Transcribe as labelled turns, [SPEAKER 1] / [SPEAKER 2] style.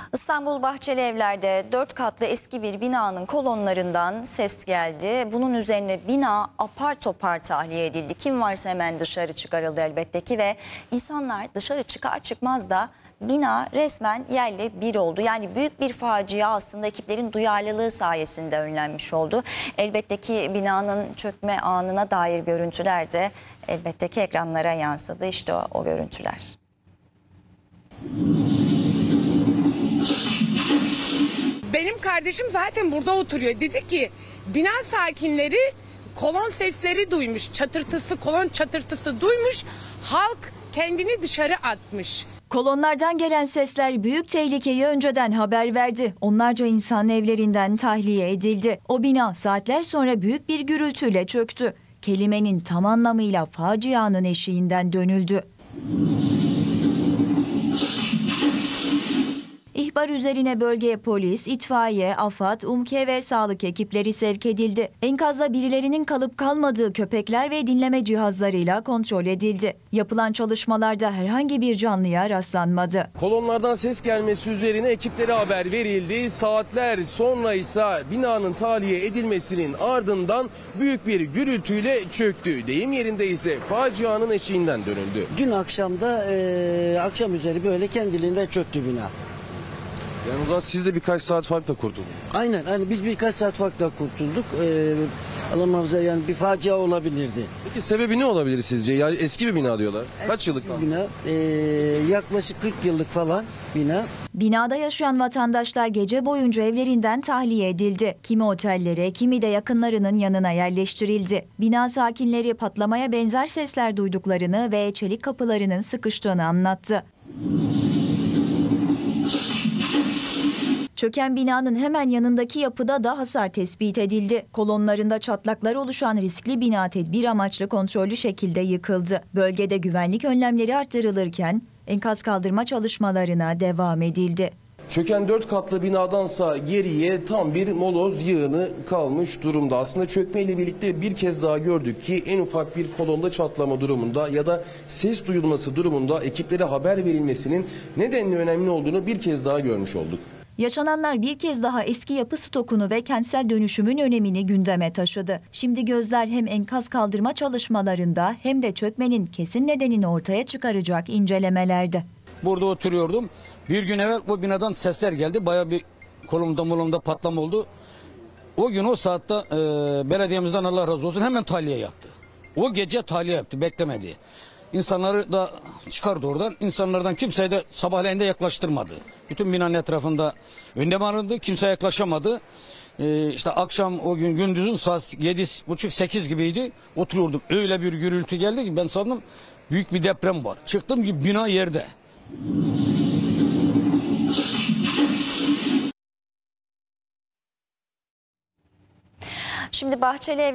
[SPEAKER 1] İstanbul Bahçelievler'de 4 katlı eski bir binanın kolonlarından ses geldi. Bunun üzerine bina apar topar tahliye edildi. Kim varsa hemen dışarı çıkarıldı elbette ki ve insanlar dışarı çıkar çıkmaz da bina resmen yerle bir oldu. Yani büyük bir facia aslında ekiplerin duyarlılığı sayesinde önlenmiş oldu. Elbette ki binanın çökme anına dair görüntüler de elbette ki ekranlara yansıdı. İşte o görüntüler.
[SPEAKER 2] Benim kardeşim zaten burada oturuyor. Dedi ki bina sakinleri kolon sesleri duymuş. Kolon çatırtısı duymuş. Halk kendini dışarı atmış.
[SPEAKER 3] Kolonlardan gelen sesler büyük tehlikeyi önceden haber verdi. Onlarca insan evlerinden tahliye edildi. O bina saatler sonra büyük bir gürültüyle çöktü. Kelimenin tam anlamıyla facianın eşiğinden dönüldü. İhbar üzerine bölgeye polis, itfaiye, AFAD, UMKE ve sağlık ekipleri sevk edildi. Enkazda birilerinin kalıp kalmadığı köpekler ve dinleme cihazlarıyla kontrol edildi. Yapılan çalışmalarda herhangi bir canlıya rastlanmadı.
[SPEAKER 4] Kolonlardan ses gelmesi üzerine ekiplere haber verildi. Saatler sonra ise binanın tahliye edilmesinin ardından büyük bir gürültüyle çöktü. Deyim yerinde ise facianın eşiğinden dönüldü.
[SPEAKER 5] Dün akşamda akşam üzeri böyle kendiliğinden çöktü bina.
[SPEAKER 4] Yani o zaman siz de birkaç saat farkla kurtuldunuz.
[SPEAKER 5] Aynen, hani biz birkaç saat farkla kurtulduk. Allah muhafaza, yani bir facia olabilirdi.
[SPEAKER 4] Peki sebebi ne olabilir sizce? Yani eski bir bina diyorlar. Kaç yıllık
[SPEAKER 5] Bir bina, yaklaşık 40 yıllık falan bina.
[SPEAKER 3] Binada yaşayan vatandaşlar gece boyunca evlerinden tahliye edildi. Kimi otellere, kimi de yakınlarının yanına yerleştirildi. Bina sakinleri patlamaya benzer sesler duyduklarını ve çelik kapılarının sıkıştığını anlattı. Çöken binanın hemen yanındaki yapıda da hasar tespit edildi. Kolonlarında çatlaklar oluşan riskli bina tedbir amaçlı kontrollü şekilde yıkıldı. Bölgede güvenlik önlemleri artırılırken enkaz kaldırma çalışmalarına devam edildi.
[SPEAKER 4] Çöken 4 katlı binadansa geriye tam bir moloz yığını kalmış durumda. Aslında çökmeyle birlikte bir kez daha gördük ki en ufak bir kolonda çatlama durumunda ya da ses duyulması durumunda ekiplere haber verilmesinin nedenli önemli olduğunu bir kez daha görmüş olduk.
[SPEAKER 3] Yaşananlar bir kez daha eski yapı stokunu ve kentsel dönüşümün önemini gündeme taşıdı. Şimdi gözler hem enkaz kaldırma çalışmalarında hem de çökmenin kesin nedenini ortaya çıkaracak incelemelerde.
[SPEAKER 6] Burada oturuyordum. Bir gün evvel bu binadan sesler geldi. Bayağı bir kolumda patlama oldu. O gün o saatte belediyemizden Allah razı olsun hemen tahliye yaptı. O gece tahliye yaptı, beklemedi. İnsanları da çıkardı oradan. İnsanlardan kimseyi de sabahleyin de yaklaştırmadı. Bütün binanın etrafında önlem alındı. Kimse yaklaşamadı. İşte akşam o gün gündüzün saat 7.30-8 gibiydi. Oturuyorduk. Öyle bir gürültü geldi ki ben sandım büyük bir deprem var. Çıktım ki bina yerde.
[SPEAKER 1] Şimdi Bahçelievler